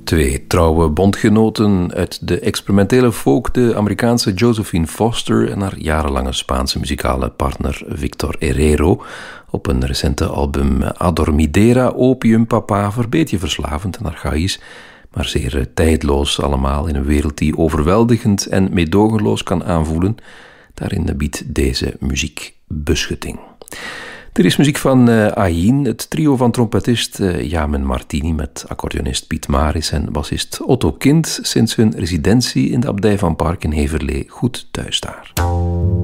Twee trouwe bondgenoten uit de experimentele folk, de Amerikaanse Josephine Foster en haar jarenlange Spaanse muzikale partner Victor Herrero. Op een recente album Adormidera, Opium Papa, beetje verslavend en archaïs, maar zeer tijdloos allemaal in een wereld die overweldigend en meedogenloos kan aanvoelen. Daarin biedt deze muziek beschutting. Er is muziek van Ayin, het trio van trompetist Yamen Martini met accordeonist Piet Maris en bassist Otto Kind sinds hun residentie in de abdij van Park in Heverlee goed thuis daar.